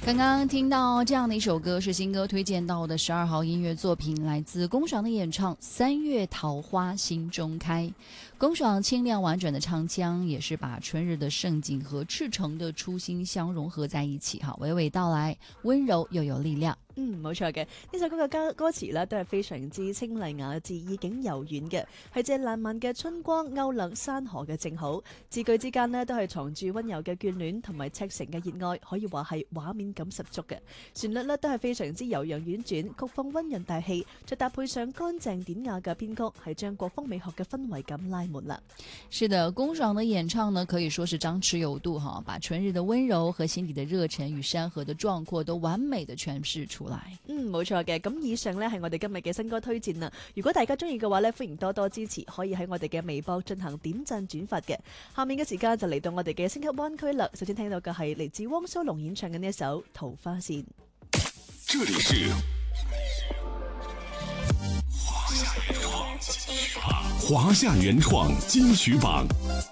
刚刚听到这样的一首歌，是新歌推荐到的12号音乐作品，来自龚爽的演唱《3月桃花心中开》。龚爽清亮婉转的唱腔，也是把春日的盛景和赤誠的初心相融合在一起，娓娓道來，溫柔又有力量。 冇錯嘅，呢首歌嘅歌詞呢都係非常之清麗雅致，意境柔軟嘅，係借爛漫嘅春光勾勒山河嘅正好，字句之間呢都係藏住溫柔嘅眷戀同埋赤誠嘅熱愛，可以話係畫面感十足嘅。旋律呢都係非常之悠揚婉轉，曲風溫潤大氣，再搭配上乾淨典雅嘅編曲，係將國風美學嘅氛圍感拉滿啦。 是的，龚爽的演唱呢可以說是張弛有度，把春日的溫柔和心底的熱忱與山河的壯闊都完美的詮釋出來。 冇錯嘅。咁以上呢係我哋今日嘅新歌推薦啦。如果大家中意嘅話呢，歡迎多多支持，可以喺我哋嘅微博進行點讚轉發嘅。下面嘅時間就嚟到我哋嘅星級灣區啦。首先聽到嘅係嚟自汪蘇泷演唱嘅呢一首《桃花線》。 這裡是華夏原創金曲榜